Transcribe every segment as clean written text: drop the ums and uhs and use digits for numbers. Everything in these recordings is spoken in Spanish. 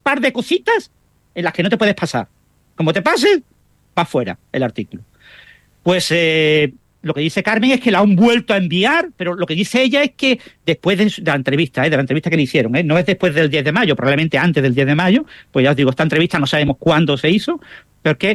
par de cositas en las que no te puedes pasar. Como te pases, va fuera el artículo. Pues lo que dice Carmen es que la han vuelto a enviar, pero lo que dice ella es que después de la entrevista que le hicieron, no es después del 10 de mayo, probablemente antes del 10 de mayo, pues ya os digo, esta entrevista no sabemos cuándo se hizo, porque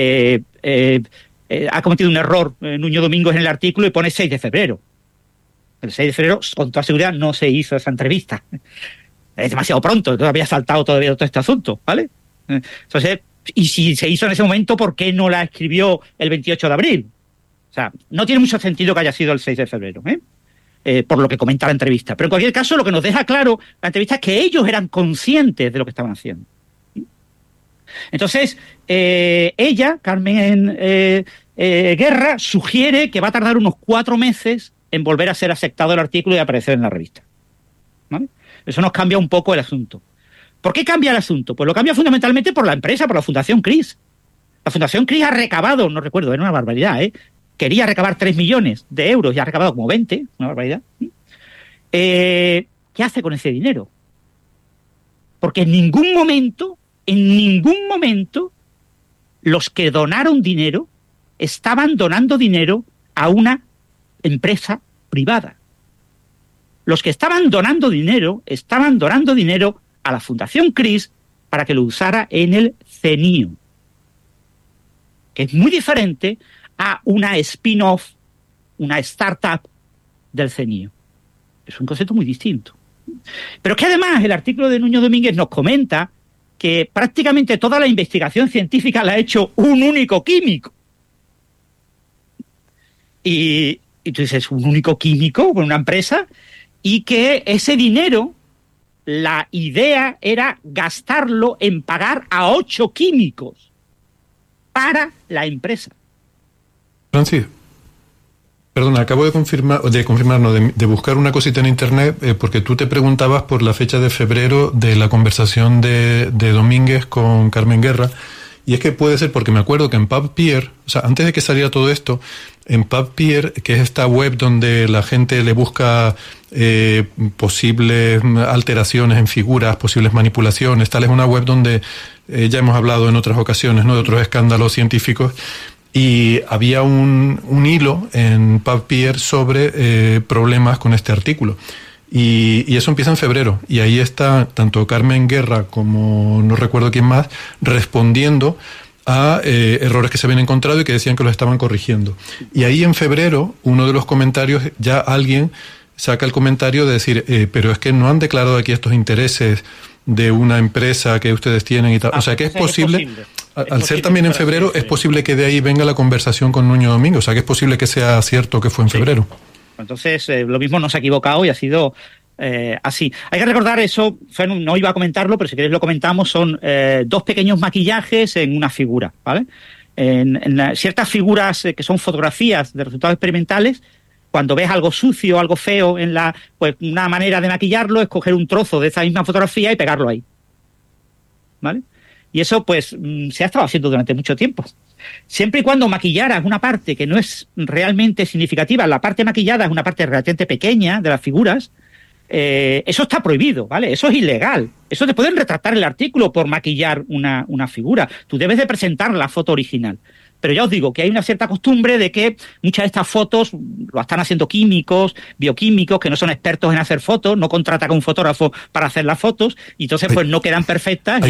ha cometido un error Nuño Domínguez en el artículo y pone 6 de febrero. El 6 de febrero, con toda seguridad, no se hizo esa entrevista. Es demasiado pronto, todavía ha saltado todavía todo este asunto, ¿vale? Entonces, y si se hizo en ese momento, ¿por qué no la escribió el 28 de abril? O sea, no tiene mucho sentido que haya sido el 6 de febrero, por lo que comenta la entrevista. Pero en cualquier caso, lo que nos deja claro la entrevista es que ellos eran conscientes de lo que estaban haciendo. Entonces, ella, Carmen Guerra, sugiere que va a tardar unos 4 meses en volver a ser aceptado el artículo y aparecer en la revista, ¿vale? Eso nos cambia un poco el asunto. ¿Por qué cambia el asunto? Pues lo cambia fundamentalmente por la empresa, por la Fundación CRIS. La Fundación CRIS ha recabado, no recuerdo, era una barbaridad, quería recabar 3 millones de euros y ha recabado como 20, una barbaridad. ¿Qué hace con ese dinero? Porque en ningún momento, los que donaron dinero estaban donando dinero a una empresa privada. Los que estaban donando dinero a la Fundación CRIS para que lo usara en el CENIO, que es muy diferente a una spin-off, una startup del CENIO. Es un concepto muy distinto. Pero que además el artículo de Nuño Domínguez nos comenta que prácticamente toda la investigación científica la ha hecho un único químico. Y tú dices, ¿un único químico con una empresa? Y que ese dinero, la idea era gastarlo en pagar a 8 químicos para la empresa. Francis, perdona, acabo de buscar una cosita en internet, porque tú te preguntabas por la fecha de febrero de la conversación de Domínguez con Carmen Guerra, y es que puede ser porque me acuerdo que en PubPeer, o sea, antes de que saliera todo esto, en PubPeer, que es esta web donde la gente le busca posibles alteraciones en figuras, posibles manipulaciones, tal, es una web donde ya hemos hablado en otras ocasiones, ¿no?, de otros escándalos científicos. Y había un hilo en PubPeer sobre problemas con este artículo. Y eso empieza en febrero. Y ahí está tanto Carmen Guerra como no recuerdo quién más respondiendo a errores que se habían encontrado y que decían que los estaban corrigiendo. Y ahí en febrero, uno de los comentarios, ya alguien saca el comentario de decir, pero es que no han declarado aquí estos intereses de una empresa que ustedes tienen y tal. O sea que es posible. Al ser también en febrero, es posible que de ahí venga la conversación con Nuño Domínguez. O sea, que es posible que sea cierto que fue en febrero. Entonces, lo mismo no se ha equivocado y ha sido así. Hay que recordar eso, no iba a comentarlo, pero si queréis lo comentamos, son 2 pequeños maquillajes en una figura, ¿vale? En ciertas figuras que son fotografías de resultados experimentales, cuando ves algo sucio, algo feo, pues una manera de maquillarlo es coger un trozo de esa misma fotografía y pegarlo ahí, ¿vale? Y eso, pues, se ha estado haciendo durante mucho tiempo. Siempre y cuando maquillaras una parte que no es realmente significativa, la parte maquillada es una parte relativamente pequeña de las figuras, eso está prohibido, ¿vale? Eso es ilegal. Eso te pueden retractar el artículo por maquillar una figura. Tú debes de presentar la foto original. Pero ya os digo que hay una cierta costumbre de que muchas de estas fotos lo están haciendo químicos, bioquímicos, que no son expertos en hacer fotos, no contratan a un fotógrafo para hacer las fotos, y entonces pues no quedan perfectas.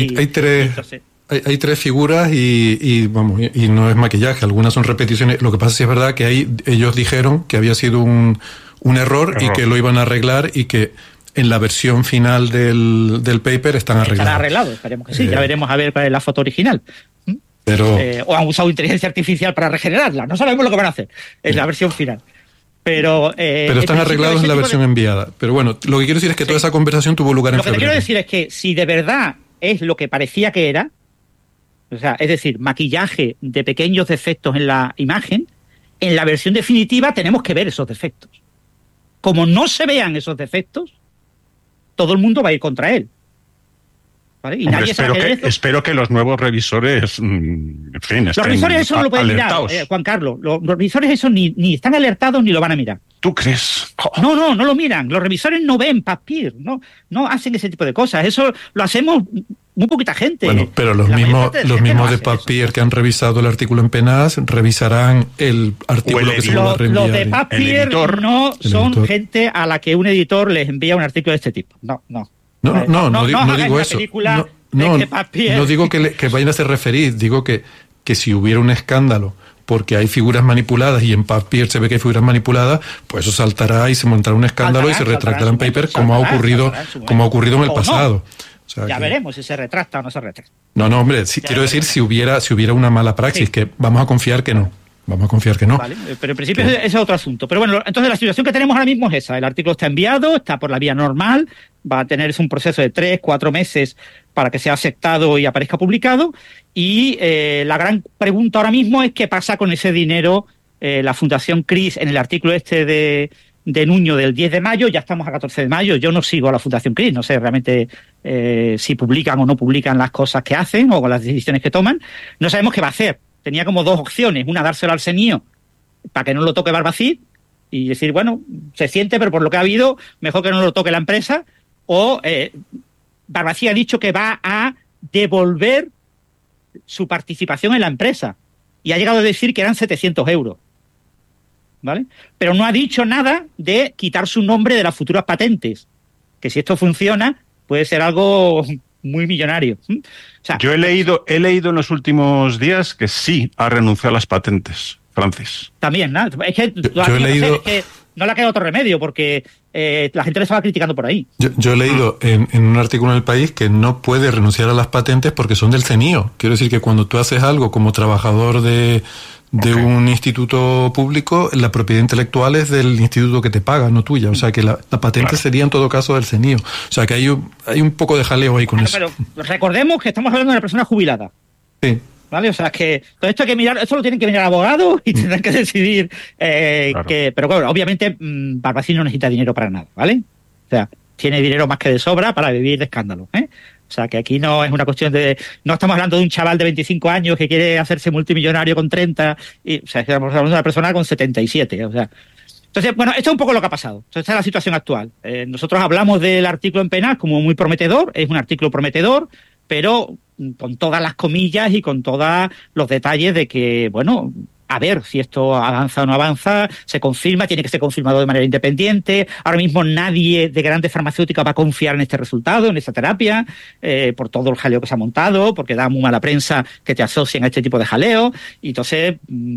Hay 3 figuras y no es maquillaje, algunas son repeticiones. Lo que pasa es que es verdad que ahí ellos dijeron que había sido un error y que lo iban a arreglar y que en la versión final del paper están arreglados. Estará arreglado, esperemos que sí. Ya veremos a ver cuál es la foto original. Pero o han usado inteligencia artificial para regenerarla. No sabemos lo que van a hacer. Es la versión final. Pero están arreglados en la versión enviada. Pero bueno, lo que quiero decir es que toda esa conversación tuvo lugar en febrero. Lo que te quiero decir es que si de verdad es lo que parecía que era, o sea, es decir, maquillaje de pequeños defectos en la imagen, en la versión definitiva tenemos que ver esos defectos. Como no se vean esos defectos, todo el mundo va a ir contra él. ¿Vale? Y hombre, espero que los nuevos revisores, en fin, los revisores eso no lo pueden mirar, Juan Carlos. Los revisores eso ni están alertados ni lo van a mirar. ¿Tú crees? No lo miran. Los revisores no ven PubPeer, no hacen ese tipo de cosas. Eso lo hacemos muy poquita gente. Bueno, pero los mismos de Papier que han revisado el artículo en PNAS revisarán el artículo que se va a reenviar. Los de Papier no son gente a la que un editor les envía un artículo de este tipo. No digo eso. No digo que vayan a ser referir, digo que si hubiera un escándalo porque hay figuras manipuladas y en Papier se ve que hay figuras manipuladas, pues eso saltará y se montará un escándalo y se retractará en paper como ha ocurrido en el pasado. O sea, veremos si se retracta o no se retracta. No, hombre, quiero decir si hubiera una mala praxis, que vamos a confiar que no. Vale, pero en principio ese es otro asunto. Pero bueno, entonces la situación que tenemos ahora mismo es esa. El artículo está enviado, está por la vía normal, va a tener un proceso de 3-4 meses para que sea aceptado y aparezca publicado. Y la gran pregunta ahora mismo es qué pasa con ese dinero. La Fundación CRIS, en el artículo de Nuño del 10 de mayo, ya estamos a 14 de mayo, yo no sigo a la Fundación CRIS, no sé realmente si publican o no publican las cosas que hacen o las decisiones que toman. No sabemos qué va a hacer. Tenía como dos opciones, una dárselo al CNIO para que no lo toque Barbacid y decir, bueno, se siente, pero por lo que ha habido, mejor que no lo toque la empresa, o Barbacid ha dicho que va a devolver su participación en la empresa y ha llegado a decir que eran 700 euros. ¿Vale? Pero no ha dicho nada de quitar su nombre de las futuras patentes, que si esto funciona puede ser algo muy millonario. O sea, yo he leído en los últimos días que sí ha renunciado a las patentes, Francis. También, ¿no? Es que yo he leído... es que no le ha quedado otro remedio porque la gente le estaba criticando por ahí. Yo he leído en un artículo en El País que no puede renunciar a las patentes porque son del CNIO. Quiero decir que cuando tú haces algo como trabajador de un instituto público, la propiedad intelectual es del instituto que te paga, no tuya. O sea que la patente sería en todo caso del CNIO. O sea que hay un poco de jaleo ahí con eso. Pero recordemos que estamos hablando de una persona jubilada. Sí. ¿Vale? O sea, es que todo esto hay que mirar, esto lo tienen que mirar abogados y tendrán que decidir pero bueno, obviamente Barbacid no necesita dinero para nada, ¿vale? O sea, tiene dinero más que de sobra para vivir de escándalo, ¿eh? O sea, que aquí no es una cuestión de... No estamos hablando de un chaval de 25 años que quiere hacerse multimillonario con 30, o sea, estamos hablando de una persona con 77, o sea... Entonces, bueno, esto es un poco lo que ha pasado. Entonces, esta es la situación actual. Nosotros hablamos del artículo en PNAS como muy prometedor, es un artículo prometedor, pero con todas las comillas y con todos los detalles de que, bueno, a ver si esto avanza o no avanza, se confirma, tiene que ser confirmado de manera independiente. Ahora mismo nadie de grandes farmacéuticas va a confiar en este resultado, en esta terapia, por todo el jaleo que se ha montado, porque da muy mala prensa que te asocien a este tipo de jaleo. Y entonces,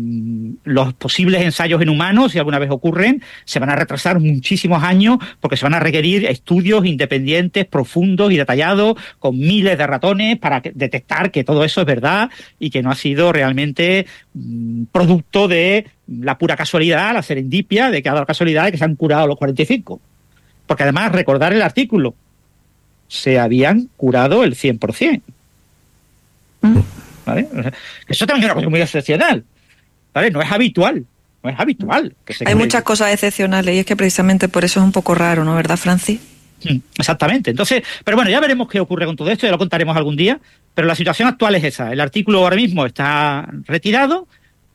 los posibles ensayos en humanos, si alguna vez ocurren, se van a retrasar muchísimos años porque se van a requerir estudios independientes, profundos y detallados, con miles de ratones para detectar que todo eso es verdad y que no ha sido realmente producto de la pura casualidad, la serendipia, de que ha dado la casualidad de que se han curado los 45. Porque además, recordar el artículo, se habían curado el 100%. ¿Vale? Eso también es una cosa muy excepcional. ¿Vale? No es habitual. Hay muchas cosas excepcionales y es que precisamente por eso es un poco raro, ¿no? ¿Verdad, Francis? Exactamente. Entonces, pero bueno, ya veremos qué ocurre con todo esto, ya lo contaremos algún día, pero la situación actual es esa. El artículo ahora mismo está retirado.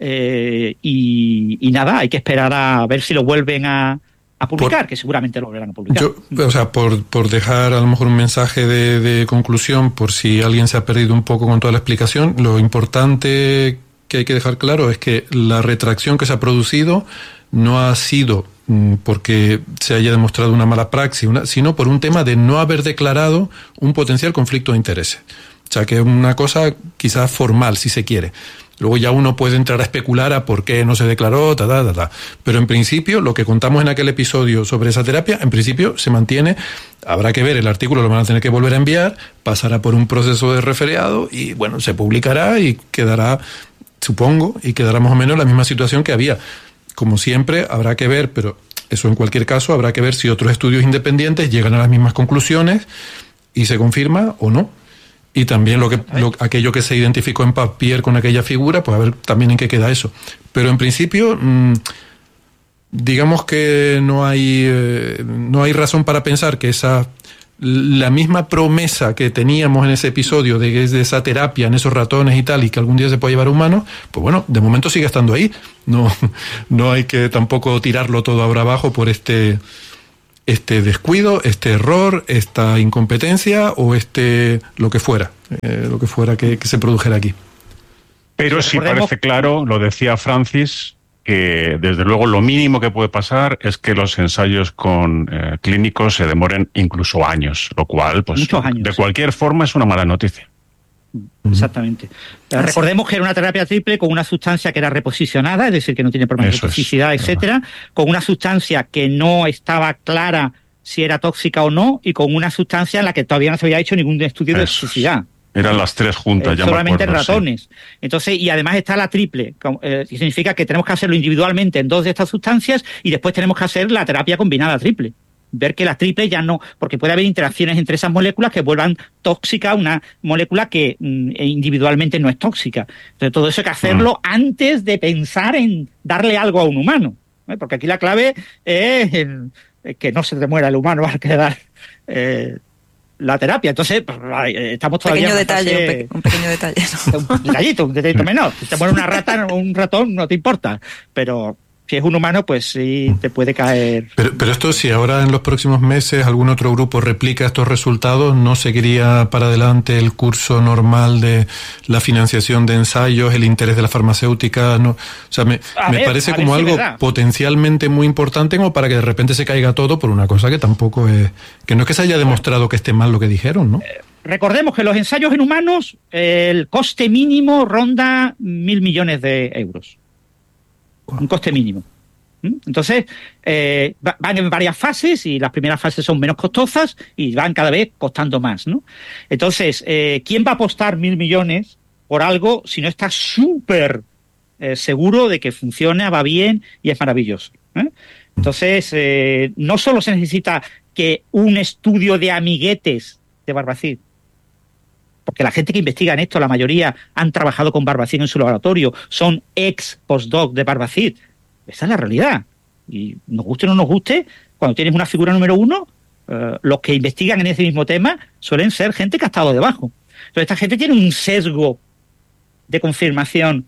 Y nada, hay que esperar a ver si lo vuelven a publicar, que seguramente lo volverán a publicar. O sea, por dejar a lo mejor un mensaje de conclusión, por si alguien se ha perdido un poco con toda la explicación, lo importante que hay que dejar claro es que la retracción que se ha producido no ha sido porque se haya demostrado una mala praxis, sino por un tema de no haber declarado un potencial conflicto de intereses. O sea, que es una cosa quizás formal, si se quiere. Luego ya uno puede entrar a especular a por qué no se declaró, Pero en principio, lo que contamos en aquel episodio sobre esa terapia, en principio se mantiene. Habrá que ver, el artículo lo van a tener que volver a enviar, pasará por un proceso de referiado y, bueno, se publicará y quedará, supongo, más o menos la misma situación que había. Como siempre, habrá que ver, pero eso en cualquier caso, habrá que ver si otros estudios independientes llegan a las mismas conclusiones y se confirma o no. Y también aquello que se identificó en Papier con aquella figura, pues a ver también en qué queda eso. Pero en principio, digamos que no hay razón para pensar que la misma promesa que teníamos en ese episodio de esa terapia en esos ratones y tal, y que algún día se puede llevar a humanos, pues bueno, de momento sigue estando ahí. No hay que tampoco tirarlo todo ahora abajo por este este descuido, este error, esta incompetencia o lo que fuera que se produjera aquí. Pero sí parece claro, lo decía Francis, que desde luego lo mínimo que puede pasar es que los ensayos con clínicos se demoren incluso años, lo cual, pues, muchos años, de cualquier forma es una mala noticia. Exactamente. Recordemos que era una terapia triple con una sustancia que era reposicionada, es decir, que no tiene problemas de toxicidad, etcétera, con una sustancia que no estaba clara si era tóxica o no, y con una sustancia en la que todavía no se había hecho ningún estudio de toxicidad. Eran las tres juntas, ya solamente me acuerdo, ratones. Sí. Entonces, y además está la triple, que significa que tenemos que hacerlo individualmente en 2 de estas sustancias y después tenemos que hacer la terapia combinada triple. Ver que la triple ya no, porque puede haber interacciones entre esas moléculas que vuelvan tóxica una molécula que individualmente no es tóxica. Entonces, todo eso hay que hacerlo antes de pensar en darle algo a un humano, ¿eh? Porque aquí la clave es que no se te muera el humano al quedar la terapia. Entonces, pues, estamos todavía... Pequeño detalle, un pequeño detalle. ¿No? Un detallito menor. Si te muere una rata o un ratón, no te importa. Pero si es un humano, pues sí te puede caer... Pero esto, si ahora en los próximos meses algún otro grupo replica estos resultados, ¿no seguiría para adelante el curso normal de la financiación de ensayos, el interés de la farmacéutica? ¿No? O sea, me parece como algo potencialmente muy importante como para que de repente se caiga todo por una cosa que tampoco es... Que no es que se haya demostrado que esté mal lo que dijeron, ¿no? Recordemos que los ensayos en humanos, el coste mínimo ronda 1.000 millones de euros. Un coste mínimo. Entonces, van en varias fases y las primeras fases son menos costosas y van cada vez costando más, ¿no? Entonces, ¿quién va a apostar 1.000 millones por algo si no está súper seguro de que funciona, va bien y es maravilloso? Entonces, no solo se necesita que un estudio de amiguetes de Barbacid, porque la gente que investiga en esto, la mayoría han trabajado con Barbacid en su laboratorio, son ex postdoc de Barbacid. Esa es la realidad. Y nos guste o no nos guste, cuando tienes una figura número 1, los que investigan en ese mismo tema suelen ser gente que ha estado debajo. Entonces esta gente tiene un sesgo de confirmación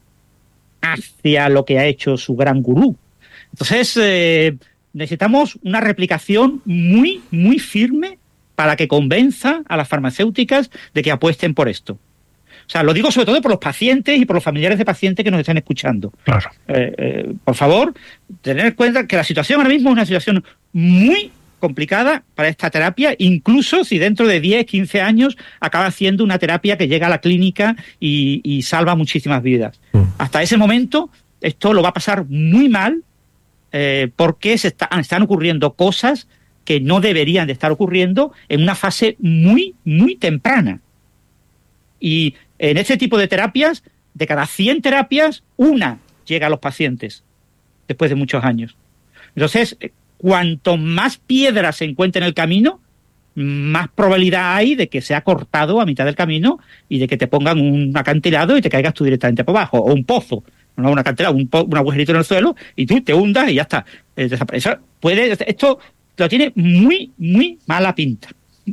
hacia lo que ha hecho su gran gurú. Entonces necesitamos una replicación muy, muy firme para que convenza a las farmacéuticas de que apuesten por esto. O sea, lo digo sobre todo por los pacientes y por los familiares de pacientes que nos están escuchando. Claro. Por favor, tener en cuenta que la situación ahora mismo es una situación muy complicada para esta terapia, incluso si dentro de 10, 15 años acaba siendo una terapia que llega a la clínica y salva muchísimas vidas. Hasta ese momento, esto lo va a pasar muy mal porque están ocurriendo cosas que no deberían de estar ocurriendo en una fase muy, muy temprana. Y en ese tipo de terapias, de cada 100 terapias, una llega a los pacientes después de muchos años. Entonces, cuanto más piedras se encuentre en el camino, más probabilidad hay de que sea cortado a mitad del camino y de que te pongan un acantilado y te caigas tú directamente por abajo, o un pozo, no un acantilado, un agujerito en el suelo y tú te hundas y ya está. Esto lo tiene muy, muy mala pinta.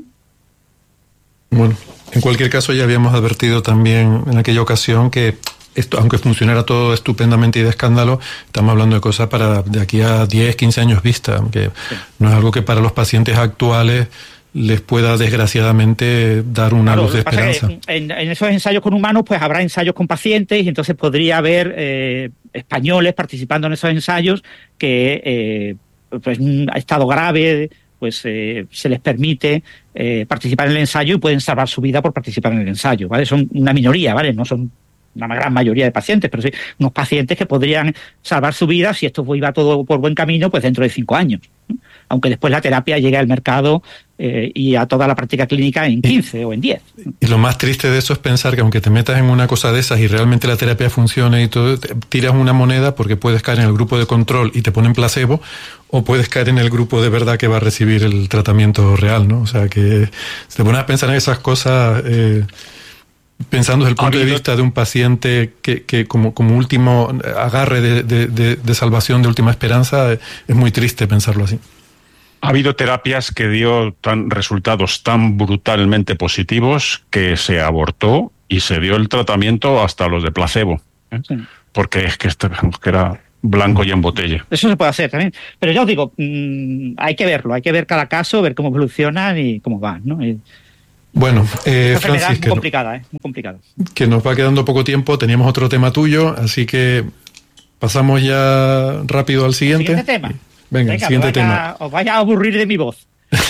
Bueno, en cualquier caso ya habíamos advertido también en aquella ocasión que esto, aunque funcionara todo estupendamente y de escándalo, estamos hablando de cosas para de aquí a 10, 15 años vista, que no es algo que para los pacientes actuales les pueda desgraciadamente dar una luz de esperanza. En esos ensayos con humanos pues habrá ensayos con pacientes y entonces podría haber españoles participando en esos ensayos que pues en estado grave pues se les permite participar en el ensayo y pueden salvar su vida por participar en el ensayo, ¿vale? Son una minoría, ¿vale? No son una gran mayoría de pacientes, pero sí unos pacientes que podrían salvar su vida si esto iba todo por buen camino, pues dentro de 5 años, ¿no? Aunque después la terapia llegue al mercado y a toda la práctica clínica en 15 o en 10. Y lo más triste de eso es pensar que aunque te metas en una cosa de esas y realmente la terapia funcione y todo, tiras una moneda porque puedes caer en el grupo de control y te ponen placebo, o puedes caer en el grupo de verdad que va a recibir el tratamiento real, ¿no? O sea que si te pones a pensar en esas cosas, pensando desde el punto de vista de un paciente que como último agarre de salvación, de última esperanza, es muy triste pensarlo así. Ha habido terapias que dio resultados tan brutalmente positivos que se abortó y se dio el tratamiento hasta los de placebo, ¿eh? Sí. Porque es que era blanco y en botella. Eso se puede hacer también. Pero ya os digo, hay que verlo, hay que ver cada caso, ver cómo evolucionan y cómo van, ¿no? Bueno, Francis, muy complicada, muy complicado. Que nos va quedando poco tiempo, teníamos otro tema tuyo, así que pasamos ya rápido al siguiente. Siguiente tema. Venga, el siguiente tema. Os vaya a aburrir de mi voz.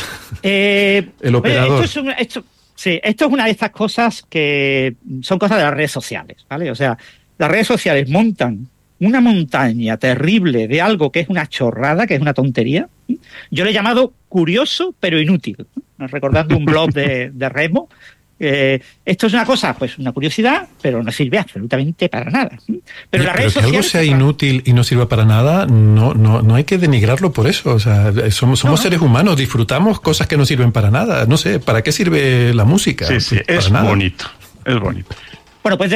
El operador. Esto es una de estas cosas que son cosas de las redes sociales, ¿vale? O sea, las redes sociales montan una montaña terrible de algo que es una chorrada, que es una tontería. Yo le he llamado curioso pero inútil, ¿no? Recordando un blog de Remo. Esto es una cosa, pues una curiosidad, pero no sirve absolutamente para nada. Pero las redes sociales, que algo sea inútil y no sirva para nada, no hay que denigrarlo por eso. O sea, somos seres humanos, disfrutamos cosas que no sirven para nada. No sé, ¿para qué sirve la música? Sí, es bonito, es bonito. Bueno, pues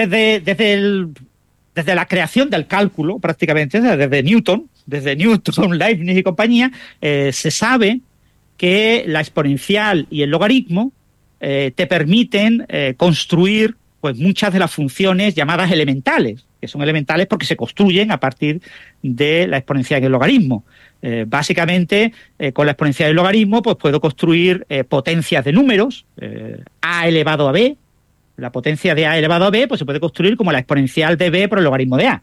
desde la creación del cálculo, prácticamente, desde Newton, Leibniz y compañía, se sabe que la exponencial y el logaritmo te permiten construir pues muchas de las funciones llamadas elementales, que son elementales porque se construyen a partir de la exponencial y el logaritmo. Básicamente, con la exponencial y el logaritmo, pues puedo construir potencias de números, a elevado a b. La potencia de a elevado a b pues se puede construir como la exponencial de b por el logaritmo de a.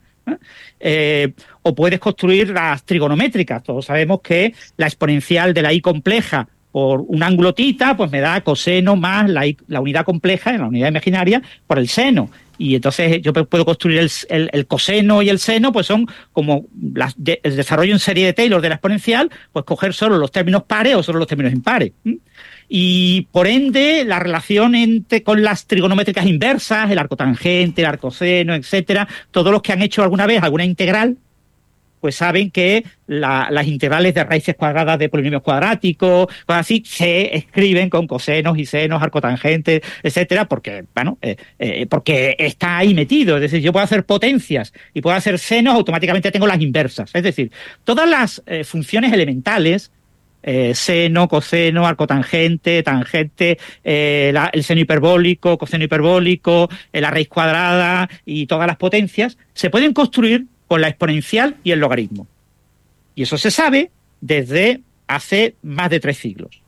O puedes construir las trigonométricas. Todos sabemos que la exponencial de la i compleja por un ángulo θ, pues me da coseno más la unidad compleja, la unidad imaginaria, por el seno. Y entonces yo puedo construir el coseno y el seno, pues son como el desarrollo en serie de Taylor de la exponencial, pues coger solo los términos pares o solo los términos impares. Y por ende, la relación con las trigonométricas inversas, el arcotangente, el arcoseno, etcétera, todos los que han hecho alguna vez alguna integral, pues saben que las integrales de raíces cuadradas de polinomios cuadráticos, cosas así, se escriben con cosenos y senos, arcotangentes, etcétera, porque, porque está ahí metido. Es decir, yo puedo hacer potencias y puedo hacer senos, automáticamente tengo las inversas. Es decir, todas las funciones elementales, seno, coseno, arcotangente, tangente, el seno hiperbólico, coseno hiperbólico, la raíz cuadrada y todas las potencias, se pueden construir con la exponencial y el logaritmo. Y eso se sabe desde hace más de 3 siglos.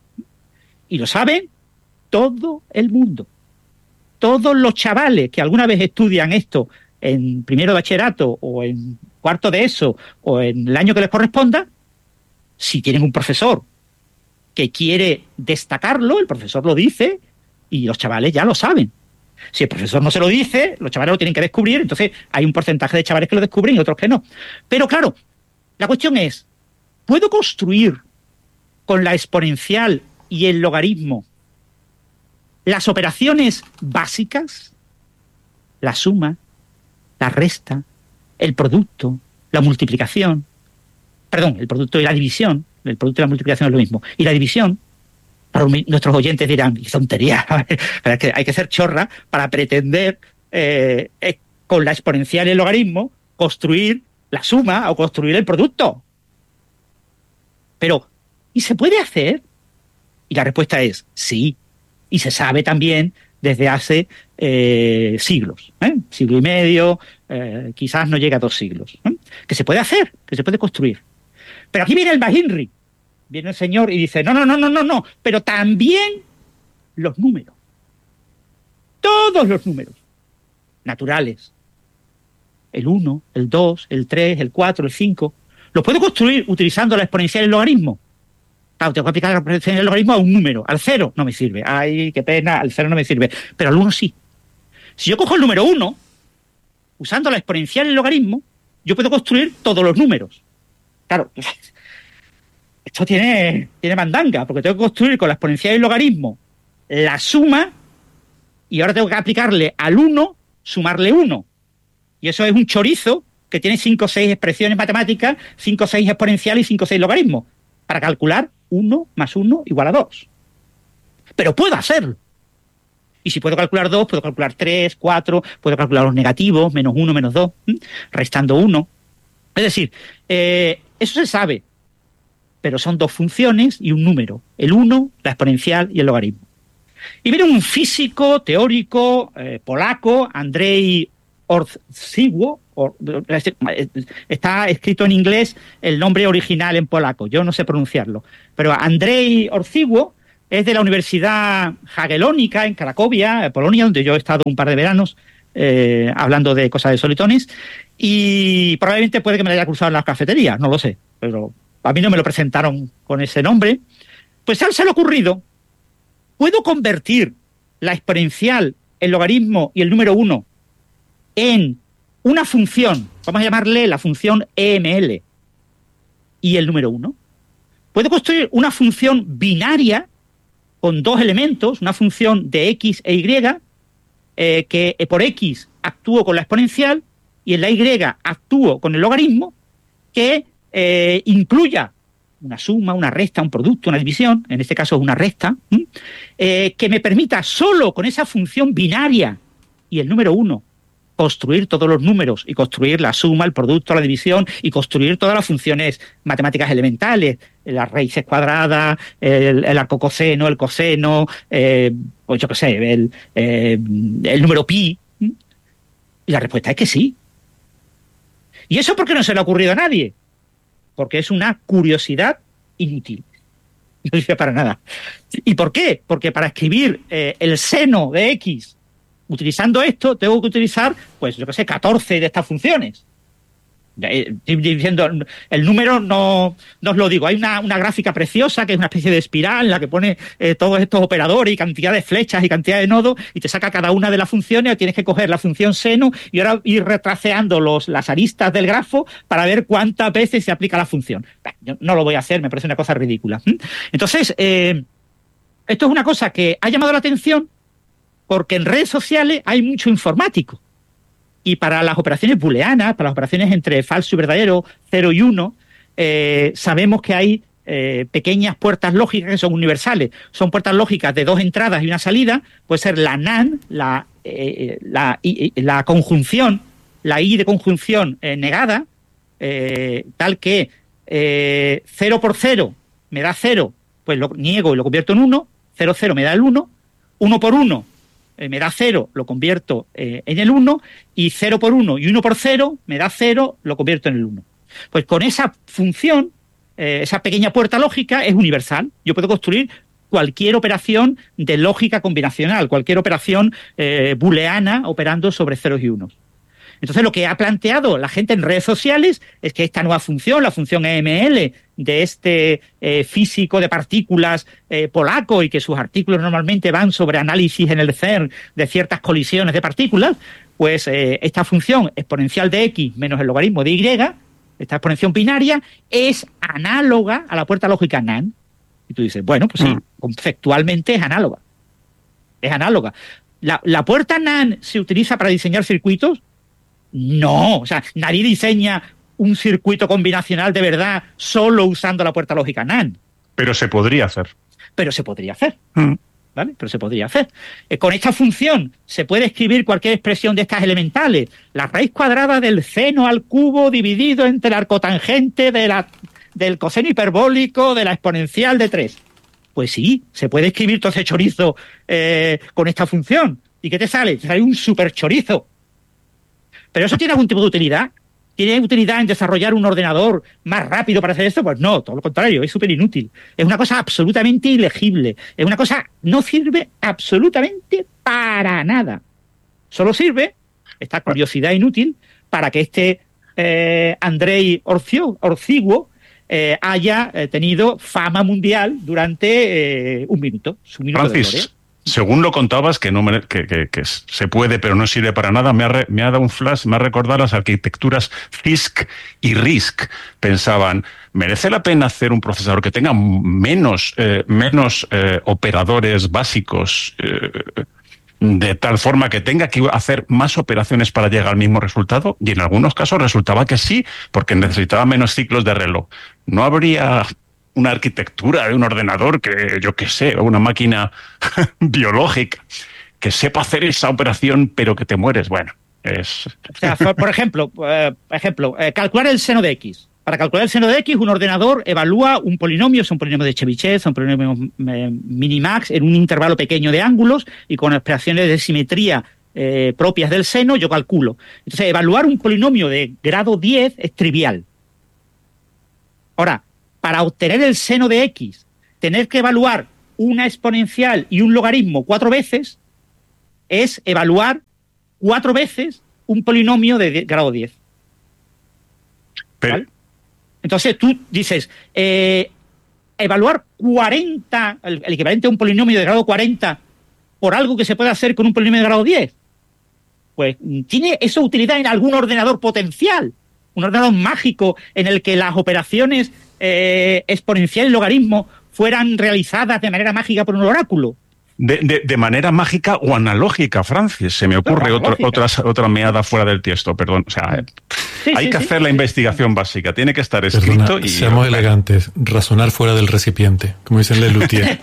Y lo saben todo el mundo. Todos los chavales que alguna vez estudian esto en primero de bachillerato o en cuarto de ESO o en el año que les corresponda, si tienen un profesor que quiere destacarlo, el profesor lo dice y los chavales ya lo saben. Si el profesor no se lo dice, los chavales lo tienen que descubrir, entonces hay un porcentaje de chavales que lo descubren y otros que no. Pero claro, la cuestión es, ¿puedo construir con la exponencial y el logaritmo las operaciones básicas? La suma, la resta, el producto, la multiplicación. Perdón, el producto y la división. El producto y la multiplicación es lo mismo. Y la división, para nuestros oyentes dirán, ¡qué tontería! Pero es que hay que ser chorra para pretender, con la exponencial y el logaritmo, construir la suma o construir el producto. Pero, ¿y se puede hacer? Y la respuesta es sí. Y se sabe también desde hace siglos, siglo y medio, quizás no llega a 2 siglos. Que se puede hacer, que se puede construir. Pero aquí viene el Mahinri. Viene el señor y dice, no, pero también los números. Todos los números naturales. El 1, el 2, el 3, el 4, el 5. ¿Los puedo construir utilizando la exponencial y el logaritmo? Claro, tengo que aplicar la exponencial y el logaritmo a un número. Al 0 no me sirve. Ay, qué pena, al 0 no me sirve. Pero al 1 sí. Si yo cojo el número 1, usando la exponencial y el logaritmo, yo puedo construir todos los números. Claro, esto tiene mandanga, porque tengo que construir con la exponencial y el logaritmo la suma, y ahora tengo que aplicarle al 1, sumarle 1. Y eso es un chorizo que tiene 5 o 6 expresiones matemáticas, 5 o 6 exponenciales y 5 o 6 logaritmos, para calcular 1 más 1 igual a 2. Pero puedo hacerlo. Y si puedo calcular 2, puedo calcular 3, 4, puedo calcular los negativos, menos 1, menos 2, restando 1. Es decir, eso se sabe, pero son 2 funciones y un número, el 1, la exponencial y el logaritmo. Y viene un físico teórico polaco, Andrzej Orsiwo, está escrito en inglés el nombre original en polaco, yo no sé pronunciarlo, pero Andrzej Orsiwo es de la Universidad Jagiellónica en Cracovia, Polonia, donde yo he estado un par de veranos hablando de cosas de solitones, y probablemente puede que me la haya cruzado en las cafeterías, no lo sé, pero a mí no me lo presentaron con ese nombre. Pues a él se le ha ocurrido, ¿puedo convertir la exponencial, el logaritmo y el número 1 en una función, vamos a llamarle la función EML, y el número 1? ¿Puedo construir una función binaria con dos elementos, una función de X e Y, que por X actúo con la exponencial y en la Y actúo con el logaritmo, que incluya una suma, una resta, un producto, una división, en este caso es una resta, que me permita solo con esa función binaria y el número 1 construir todos los números y construir la suma, el producto, la división y construir todas las funciones matemáticas elementales, las raíces cuadradas, el arcocoseno, el coseno, pues yo qué sé, el número pi. Y la respuesta es que sí. ¿Y eso por qué no se le ha ocurrido a nadie? Porque es una curiosidad inútil. No sirve para nada. ¿Y por qué? Porque para escribir el seno de X utilizando esto, tengo que utilizar, pues yo qué sé, 14 de estas funciones. Estoy diciendo, el número no os lo digo. Hay una gráfica preciosa que es una especie de espiral en la que pone todos estos operadores y cantidad de flechas y cantidad de nodos y te saca cada una de las funciones. Tienes que coger la función seno y ahora ir retraceando las aristas del grafo para ver cuántas veces se aplica la función. Yo no lo voy a hacer, me parece una cosa ridícula. Entonces, esto es una cosa que ha llamado la atención porque en redes sociales hay mucho informático. Y para las operaciones booleanas, para las operaciones entre falso y verdadero, 0 y 1, sabemos que hay pequeñas puertas lógicas que son universales. Son puertas lógicas de dos entradas y una salida. Puede ser la NAND, la conjunción, la I de conjunción negada, tal que 0 por 0 me da 0, pues lo niego y lo convierto en 1, 0, 0 me da el 1, 1 por 1 me da 0, lo convierto en el 1, y 0 por 1 y 1 por 0 me da 0, lo convierto en el 1. Pues con esa función, esa pequeña puerta lógica es universal. Yo puedo construir cualquier operación de lógica combinacional, cualquier operación booleana operando sobre ceros y unos. Entonces lo que ha planteado la gente en redes sociales es que esta nueva función, la función EML de este físico de partículas polaco, y que sus artículos normalmente van sobre análisis en el CERN de ciertas colisiones de partículas, pues esta función exponencial de X menos el logaritmo de Y, esta exponenciación binaria, es análoga a la puerta lógica NAND. Y tú dices, bueno, pues sí, conceptualmente es análoga. Es análoga. ¿La puerta NAND se utiliza para diseñar circuitos? No, o sea, nadie diseña un circuito combinacional de verdad solo usando la puerta lógica NAND. Pero se podría hacer. Pero se podría hacer, ¿vale? Pero se podría hacer. Con esta función se puede escribir cualquier expresión de estas elementales. La raíz cuadrada del seno al cubo dividido entre el arcotangente del coseno hiperbólico de la exponencial de 3. Pues sí, se puede escribir todo ese chorizo con esta función. ¿Y qué te sale? Te sale un super chorizo. ¿Pero eso tiene algún tipo de utilidad? ¿Tiene utilidad en desarrollar un ordenador más rápido para hacer esto? Pues no, todo lo contrario, es súper inútil. Es una cosa absolutamente ilegible. Es una cosa, no sirve absolutamente para nada. Solo sirve, esta curiosidad inútil, para que este Andrzej Orsiwo haya tenido fama mundial durante un minuto. Su minuto de gloria. Según lo contabas, que se puede, pero no sirve para nada, me ha dado un flash, me ha recordado las arquitecturas CISC y RISC. Pensaban, ¿merece la pena hacer un procesador que tenga menos operadores básicos, de tal forma que tenga que hacer más operaciones para llegar al mismo resultado? Y en algunos casos resultaba que sí, porque necesitaba menos ciclos de reloj. ¿No habría una arquitectura de un ordenador que, yo qué sé, una máquina biológica que sepa hacer esa operación pero que te mueres? Bueno, es... O sea, por ejemplo, calcular el seno de X. Para calcular el seno de X, un ordenador evalúa un polinomio, es un polinomio de Chebyshev, es un polinomio minimax, en un intervalo pequeño de ángulos y con operaciones de simetría propias del seno, yo calculo. Entonces, evaluar un polinomio de grado 10 es trivial. Ahora, para obtener el seno de x, tener que evaluar una exponencial y un logaritmo 4 veces es evaluar 4 veces un polinomio de grado 10. ¿Vale? Entonces tú dices, evaluar 40, el equivalente a un polinomio de grado 40 por algo que se puede hacer con un polinomio de grado 10, pues tiene eso utilidad en algún ordenador potencial, un ordenador mágico en el que las operaciones exponencial y logaritmo fueran realizadas de manera mágica por un oráculo. De manera mágica o analógica, Francis. Se me ocurre otra meada fuera del tiesto, perdón. O sea, hay que hacer la investigación básica. Tiene que estar escrito. Perdona, seamos elegantes. Razonar fuera del recipiente, como dicen Lelutier.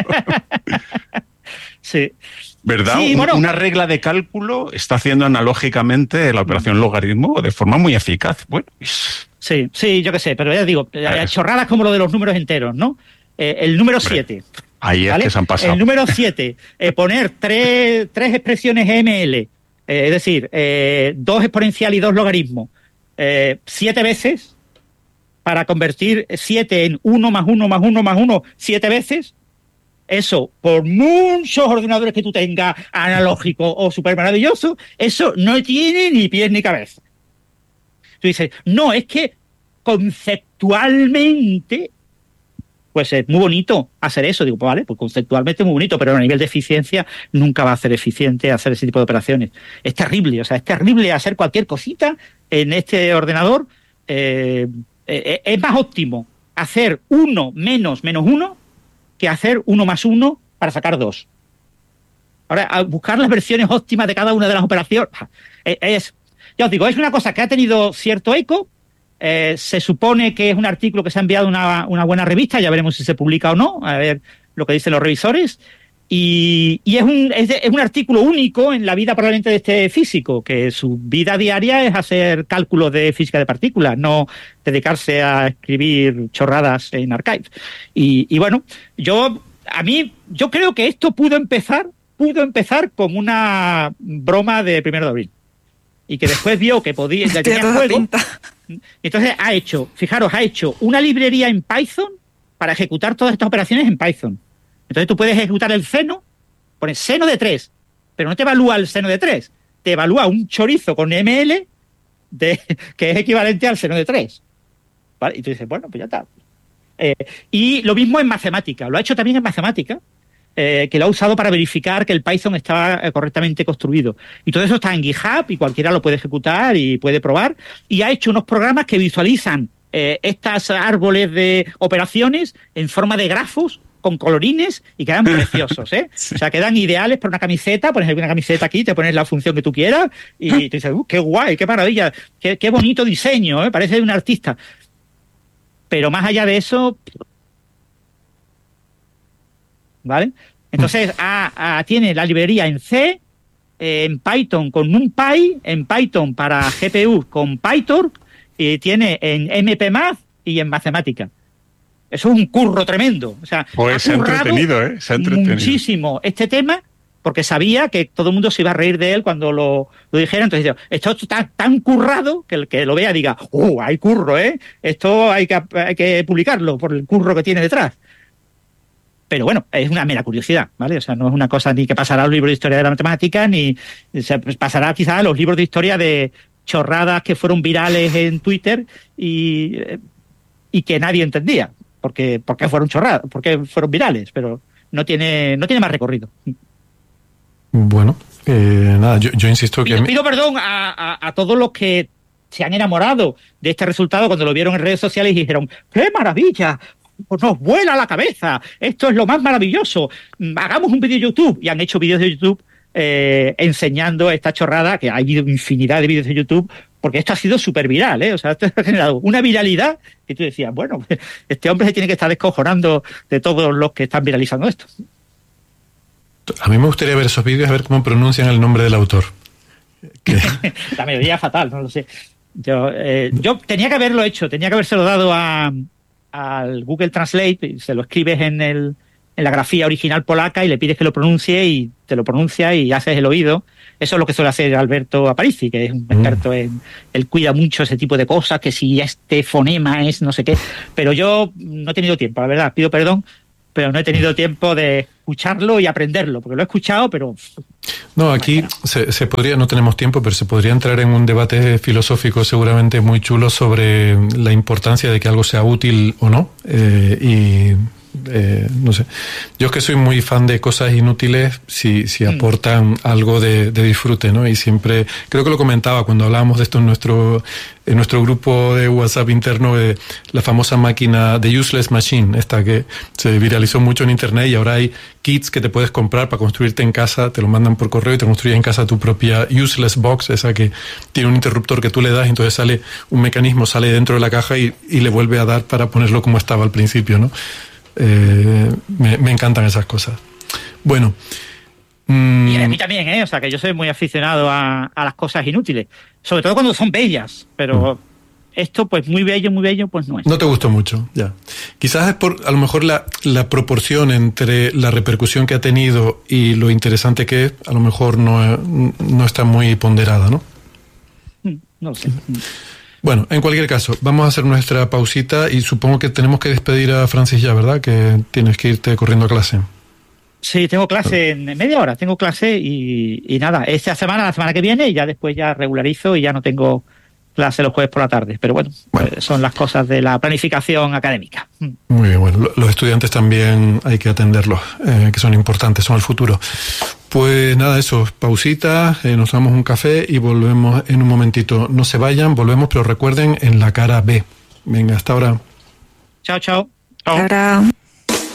Sí. ¿Verdad? Sí, bueno, una regla de cálculo está haciendo analógicamente la operación logaritmo de forma muy eficaz. Bueno. Sí, yo qué sé, pero ya digo, chorradas como lo de los números enteros, ¿no? El número 7. Ahí es que se han pasado. El número 7, poner tres expresiones ML, es decir, 2 exponencial y 2 logaritmos, 7 veces, para convertir 7 en 1 más 1 más 1 más 1, 7 veces. Eso, por muchos ordenadores que tú tengas, analógico o súper maravilloso, eso no tiene ni pies ni cabeza. Tú dices, no, es que conceptualmente, pues es muy bonito hacer eso. Digo, pues vale, pues conceptualmente es muy bonito, pero a nivel de eficiencia nunca va a ser eficiente hacer ese tipo de operaciones. Es terrible, o sea, es terrible hacer cualquier cosita en este ordenador. Es más óptimo hacer 1 menos menos 1 que hacer 1 más 1 para sacar 2. Ahora, al buscar las versiones óptimas de cada una de las operaciones, ya os digo, es una cosa que ha tenido cierto eco. Se supone que es un artículo que se ha enviado a una buena revista, ya veremos si se publica o no, a ver lo que dicen los revisores. Y es un artículo único en la vida probablemente de este físico, que su vida diaria es hacer cálculos de física de partículas, no dedicarse a escribir chorradas en Archive. Y bueno, yo creo que esto pudo empezar como una broma de 1 de abril. Y que después vio que podía, ya tenía juego. Entonces ha hecho una librería en Python para ejecutar todas estas operaciones en Python. Entonces tú puedes ejecutar el seno, pones seno de 3, pero no te evalúa el seno de 3, te evalúa un chorizo con ML que es equivalente al seno de 3. ¿Vale? Y tú dices, bueno, pues ya está. Y lo mismo en matemática, lo ha hecho también en matemática, que lo ha usado para verificar que el Python estaba correctamente construido. Y todo eso está en GitHub y cualquiera lo puede ejecutar y puede probar. Y ha hecho unos programas que visualizan estos árboles de operaciones en forma de grafos con colorines y quedan preciosos, ¿eh? Sí. O sea, quedan ideales para una camiseta, pones una camiseta aquí, te pones la función que tú quieras y te dices, qué guay, qué maravilla, qué bonito diseño, ¿eh? Parece de un artista. Pero más allá de eso, ¿vale? Entonces, tiene la librería en C, en Python con NumPy, en Python para GPU con PyTorch, y tiene en MPMath y en matemática. Eso es un curro tremendo. O sea, pues se ha entretenido, ¿eh? Se ha entretenido muchísimo este tema, porque sabía que todo el mundo se iba a reír de él cuando lo dijera. Entonces, esto está tan currado que el que lo vea diga, hay curro, ¿eh? Esto hay que publicarlo por el curro que tiene detrás. Pero bueno, es una mera curiosidad, ¿vale? O sea, no es una cosa ni que pasará a los libros de historia de la matemática, ni se pasará quizás a los libros de historia de chorradas que fueron virales en Twitter y que nadie entendía. ¿Por qué fueron chorradas? ¿Por qué fueron virales? Pero no tiene más recorrido. Bueno, nada, yo insisto que... Pido perdón a todos los que se han enamorado de este resultado cuando lo vieron en redes sociales y dijeron, ¡qué maravilla! Pues nos vuela la cabeza, esto es lo más maravilloso, hagamos un vídeo de YouTube. Y han hecho vídeos de YouTube enseñando esta chorrada, que hay infinidad de vídeos de YouTube, porque esto ha sido súper viral, ¿eh? O sea, esto ha generado una viralidad que tú decías, bueno, este hombre se tiene que estar descojonando de todos los que están viralizando esto. A mí me gustaría ver esos vídeos, a ver cómo pronuncian el nombre del autor. La melodía fatal, no lo sé. Yo tenía que haberlo hecho, tenía que habérselo dado al Google Translate, y se lo escribes en la grafía original polaca y le pides que lo pronuncie y te lo pronuncia y haces el oído. Eso es lo que suele hacer Alberto Aparici, que es un experto en... Él cuida mucho ese tipo de cosas, que si este fonema es no sé qué. Pero yo no he tenido tiempo, la verdad, pido perdón, pero no he tenido tiempo de escucharlo y aprenderlo, porque lo he escuchado, pero... No, aquí se podría, no tenemos tiempo, pero se podría entrar en un debate filosófico seguramente muy chulo sobre la importancia de que algo sea útil o no. No sé. Yo es que soy muy fan de cosas inútiles si aportan algo de disfrute, ¿no? Y siempre, creo que lo comentaba cuando hablábamos de esto en nuestro grupo de WhatsApp interno, la famosa máquina de Useless Machine, esta que se viralizó mucho en internet, y ahora hay kits que te puedes comprar para construirte en casa, te lo mandan por correo y te construyes en casa tu propia Useless Box, esa que tiene un interruptor que tú le das y entonces sale un mecanismo, sale dentro de la caja y le vuelve a dar para ponerlo como estaba al principio, ¿no? Me encantan esas cosas. Bueno. Y a mí también, o sea, que yo soy muy aficionado a las cosas inútiles, sobre todo cuando son bellas, pero esto, pues muy bello, pues no es. No te gustó mucho, ya. Quizás es por, a lo mejor, la proporción entre la repercusión que ha tenido y lo interesante que es, a lo mejor no está muy ponderada, ¿no? No sé. Bueno, en cualquier caso, vamos a hacer nuestra pausita y supongo que tenemos que despedir a Francis ya, ¿verdad? Que tienes que irte corriendo a clase. Sí, tengo clase en media hora, tengo clase y nada, la semana que viene, y ya después ya regularizo y ya no tengo clase los jueves por la tarde. Pero bueno. Son las cosas de la planificación académica. Muy bien, bueno, los estudiantes también hay que atenderlos, que son importantes, son el futuro. Pues nada, eso, pausita, nos damos un café y volvemos en un momentito. No se vayan, volvemos, pero recuerden, en la cara B. Venga, hasta ahora. Chao, chao. Ahora.